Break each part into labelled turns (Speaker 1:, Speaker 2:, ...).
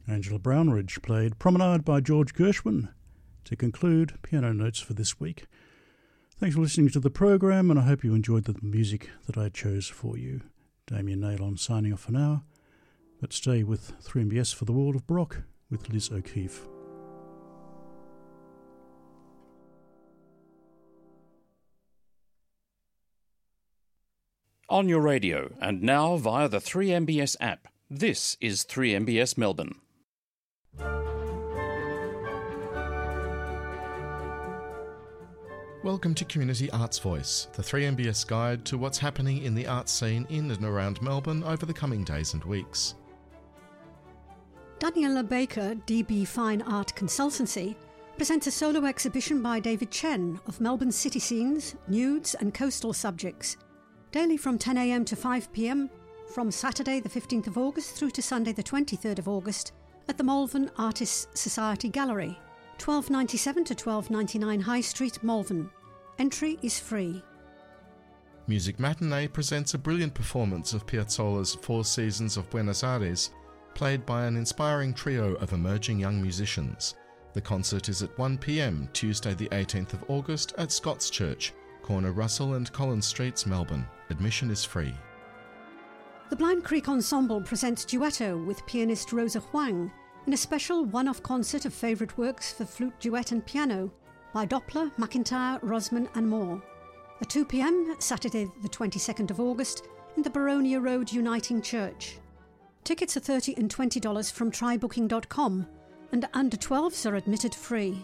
Speaker 1: Angela Brownridge played Promenade by George Gershwin to conclude Piano Notes for this week. Thanks for listening to the program, and I hope you enjoyed the music that I chose for you. Damien Naylon signing off for now, but stay with 3MBS for the World of Baroque with Liz O'Keefe.
Speaker 2: On your radio and now via the 3MBS app, this is 3MBS Melbourne.
Speaker 3: Welcome to Community Arts Voice, the 3MBS guide to what's happening in the arts scene in and around Melbourne over the coming days and weeks.
Speaker 4: Daniela Baker, DB Fine Art Consultancy, presents a solo exhibition by David Chen of Melbourne city scenes, nudes and coastal subjects, daily from 10 a.m. to 5 p.m, from Saturday the 15th of August through to Sunday the 23rd of August at the Malvern Artists Society Gallery, 1297 to 1299 High Street, Malvern. Entry is free.
Speaker 3: Music Matinee presents a brilliant performance of Piazzolla's Four Seasons of Buenos Aires, played by an inspiring trio of emerging young musicians. The concert is at 1 p.m, Tuesday the 18th of August at Scots Church, corner Russell and Collins Streets, Melbourne. Admission is free.
Speaker 4: The Blind Creek Ensemble presents Duetto with pianist Rosa Huang in a special one-off concert of favourite works for flute, duet and piano by Doppler, McIntyre, Rosman and more. At 2 p.m, Saturday the 22nd of August in the Baronia Road Uniting Church. Tickets are $30 and $20 from trybooking.com, and under 12s are admitted free.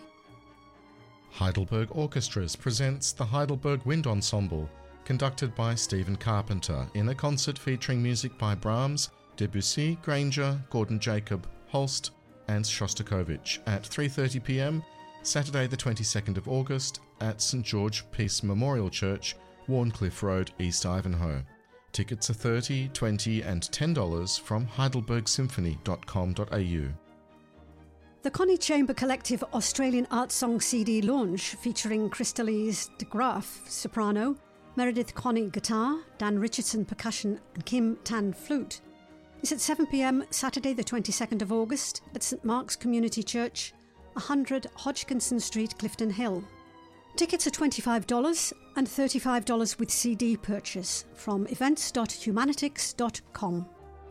Speaker 3: Heidelberg Orchestras presents the Heidelberg Wind Ensemble, conducted by Stephen Carpenter, in a concert featuring music by Brahms, Debussy, Granger, Gordon Jacob, Holst and Shostakovich at 3:30 p.m, Saturday the 22nd of August at St George Peace Memorial Church, Warncliffe Road, East Ivanhoe. Tickets are $30, $20 and $10 from heidelbergsymphony.com.au.
Speaker 4: The Connie Chamber Collective Australian Art Song CD launch, featuring Crystalise de Graaf, soprano, Meredith Connie, guitar, Dan Richardson, percussion and Kim Tan, flute, is at 7 p.m, Saturday the 22nd of August at St Mark's Community Church, 100 Hodgkinson Street, Clifton Hill. Tickets are $25 and $35 with CD purchase from events.humanitics.com.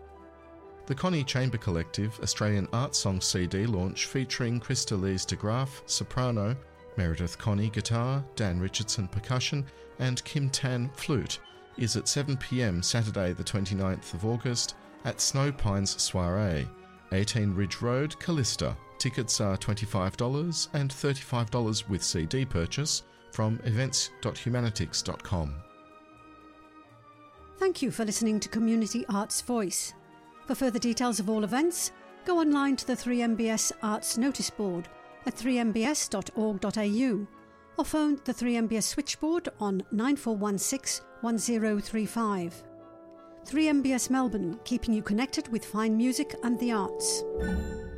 Speaker 3: The Connie Chamber Collective Australian Art Song CD launch, featuring Crystalise de Graaf, soprano, Meredith Connie, guitar, Dan Richardson, percussion and Kim Tan, flute, is at 7 p.m, Saturday the 29th of August at Snow Pines Soiree, 18 Ridge Road, Callista. Tickets are $25 and $35 with CD purchase from events.humanitics.com.
Speaker 4: Thank you for listening to Community Arts Voice. For further details of all events, go online to the 3MBS Arts Notice Board at 3mbs.org.au or phone the 3MBS switchboard on 9416 1035. 3MBS Melbourne, keeping you connected with fine music and the arts.